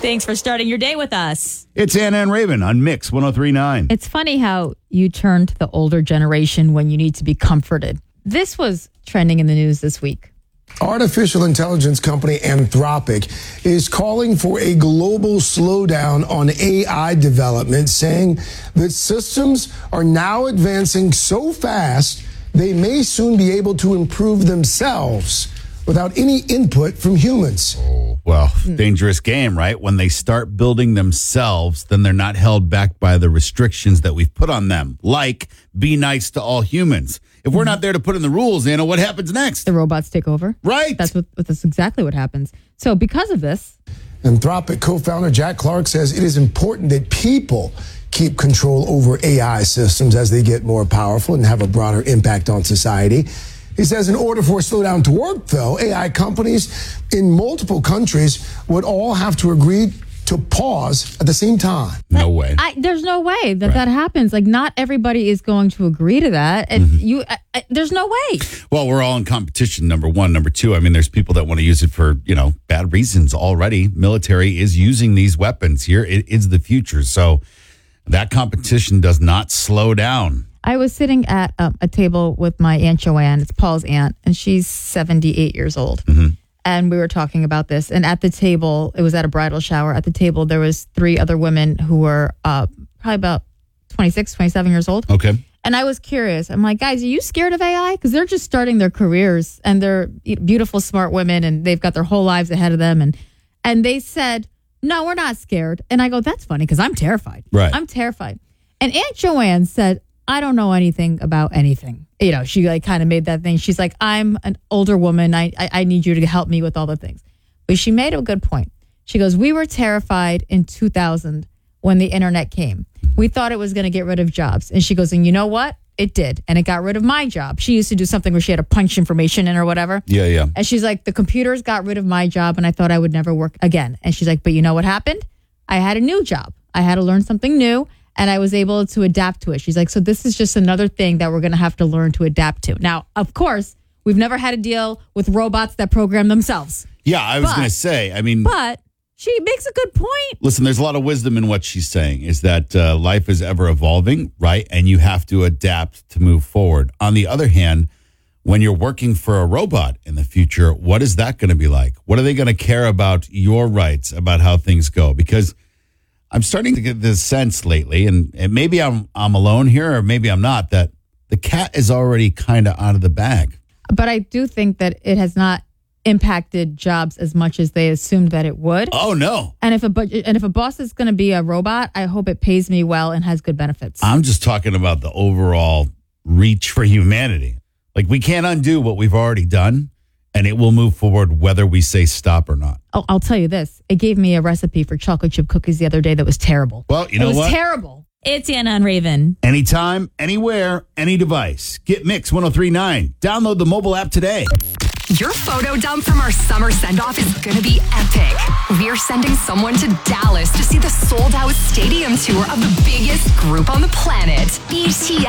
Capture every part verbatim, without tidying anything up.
Thanks for starting your day with us. It's Anna and Raven on Mix one oh three point nine. It's funny how you turn to the older generation when you need to be comforted. This was trending in the news this week. Artificial intelligence company Anthropic is calling for a global slowdown on A I development, saying that systems are now advancing so fast they may soon be able to improve themselves without any input from humans. Oh, well, dangerous game, right? When they start building themselves, then they're not held back by the restrictions that we've put on them, like be nice to all humans. If we're not there to put in the rules, Anna, what happens next? The robots take over. Right. That's what. That's exactly what happens. So because of this, Anthropic co-founder Jack Clark says it is important that people keep control over A I systems as they get more powerful and have a broader impact on society. He says in order for a slowdown to work, though, A I companies in multiple countries would all have to agree to pause at the same time. No way. I, there's no way that Right. that happens. Like, not everybody is going to agree to that. And Mm-hmm. you, I, I, there's no way. Well, we're all in competition, number one. Number two, I mean, there's people that want to use it for, you know, bad reasons already. Military is using these weapons here. It is the future. So that competition does not slow down. I was sitting at um, a table with my Aunt Joanne. It's Paul's aunt, and she's seventy-eight years old. Mm-hmm. And we were talking about this. And at the table, it was at a bridal shower. At the table, there was three other women who were uh, probably about twenty-six, twenty-seven years old. Okay. And I was curious. I'm like, guys, are you scared of A I? Because they're just starting their careers, and they're beautiful, smart women, and they've got their whole lives ahead of them. And and they said, no, we're not scared. And I go, that's funny, because I'm terrified. Right. I'm terrified. And Aunt Joanne said, I don't know anything about anything. You know, she like kind of made that thing. She's like, I'm an older woman. I, I I need you to help me with all the things. But she made a good point. She goes, we were terrified in two thousand when the internet came. We thought it was going to get rid of jobs. And she goes, and you know what? It did. And it got rid of my job. She used to do something where she had to punch information in or whatever. Yeah, yeah. And she's like, the computers got rid of my job and I thought I would never work again. And she's like, but you know what happened? I had a new job. I had to learn something new. And I was able to adapt to it. She's like, so this is just another thing that we're going to have to learn to adapt to. Now, of course, we've never had to deal with robots that program themselves. Yeah, I was But- going to say, I mean, But she makes a good point. listen, there's a lot of wisdom in what she's saying, is that uh, life is ever evolving, right? And you have to adapt to move forward. On the other hand, when you're working for a robot in the future, what is that going to be like? What are they going to care about your rights, about how things go? Because I'm starting to get this sense lately, and, and maybe I'm I'm alone here, or maybe I'm not, that the cat is already kind of out of the bag. But I do think that it has not impacted jobs as much as they assumed that it would. Oh, no. And if a bu- and if a boss is going to be a robot, I hope it pays me well and has good benefits. I'm just talking about the overall reach for humanity. Like, we can't undo what we've already done, and it will move forward whether we say stop or not. I'll, I'll tell you this. It gave me a recipe for chocolate chip cookies the other day that was terrible. Well, you know it was what? terrible. It's Anna and Raven. Anytime, anywhere, any device. Get Mix one oh three point nine. Download the mobile app today. Your photo dump from our summer send-off is going to be epic. We're sending someone to Dallas to see the sold-out stadium tour of the biggest group on the planet, B T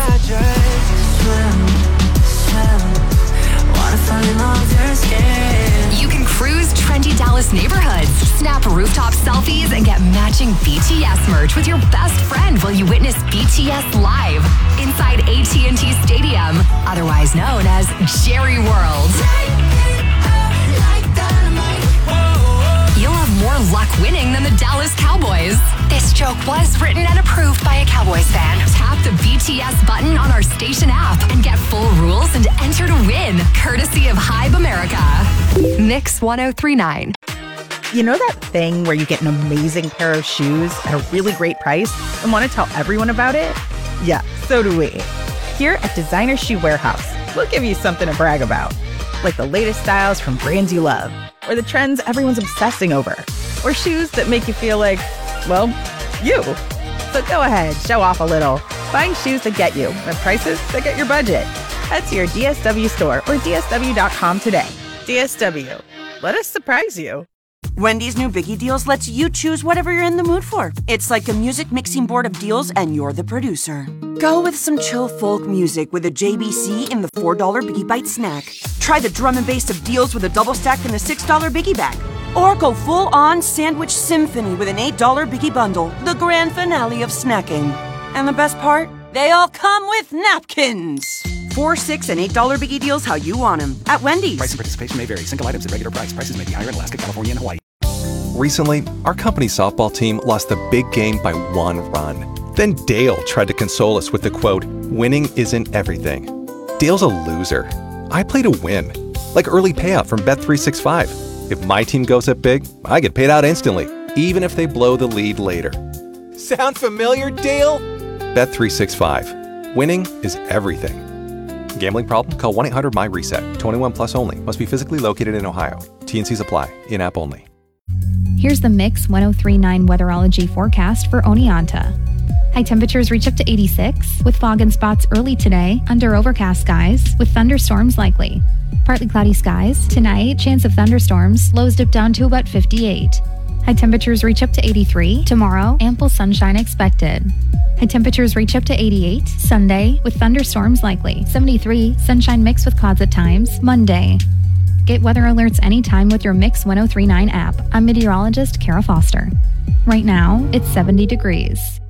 S. You can cruise trendy Dallas neighborhoods, snap rooftop selfies, and get matching B T S merch with your best friend while you witness B T S live inside A T and T Stadium, otherwise known as Jerry World. You'll have more luck winning than the Dallas Cowboys. This joke was written and approved by a Cowboys fan. Tap the B T S button on our station app and get full rules and enter to win, courtesy of Hybe America. Mix one oh three point nine. You know that thing where you get an amazing pair of shoes at a really great price and want to tell everyone about it? Yeah, so do we. Here at Designer Shoe Warehouse, we'll give you something to brag about, like the latest styles from brands you love, or the trends everyone's obsessing over, or shoes that make you feel like, well, you. So go ahead, show off a little. Find shoes that get you at prices that get your budget. Head to your D S W store or D S W dot com today. D S W. Let us surprise you. Wendy's new Biggie Deals lets you choose whatever you're in the mood for. It's like a music mixing board of deals, and you're the producer. Go with some chill folk music with a J B C in the four dollar Biggie Bite snack. Try the drum and bass of deals with a double stack in the six dollar Biggie bag. Or go full-on sandwich symphony with an eight dollar Biggie Bundle, the grand finale of snacking. And the best part? They all come with napkins. Four, six, and eight dollar Biggie deals how you want them at Wendy's. Price and participation may vary. Single items at regular price. Prices may be higher in Alaska, California, and Hawaii. Recently, our company's softball team lost the big game by one run. Then Dale tried to console us with the quote, "Winning isn't everything." Dale's a loser. I play to win. Like early payout from Bet three sixty-five. If my team goes up big, I get paid out instantly, even if they blow the lead later. Sound familiar, Dale? Bet three sixty-five. Winning is everything. Gambling problem? Call one eight hundred M Y reset. twenty-one plus only. Must be physically located in Ohio. T and Cs apply. In-app only. Here's the Mix ten thirty-nine weatherology forecast for Oneonta. High temperatures reach up to eighty-six, with fog and spots early today, under overcast skies, with thunderstorms likely. Partly cloudy skies. Tonight, chance of thunderstorms. Lows dip down to about fifty-eight. High temperatures reach up to eighty-three. Tomorrow, ample sunshine expected. High temperatures reach up to eighty-eight. Sunday, with thunderstorms likely. seventy-three. Sunshine mixed with clouds at times. Monday. Get weather alerts anytime with your Mix ten thirty-nine app. I'm meteorologist Kara Foster. Right now, it's seventy degrees.